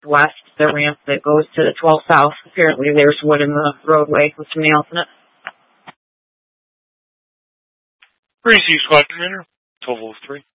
west, the ramp that goes to the 12 south. Apparently there's wood in the roadway with some nails in it. Receive Squad Commander, 1203.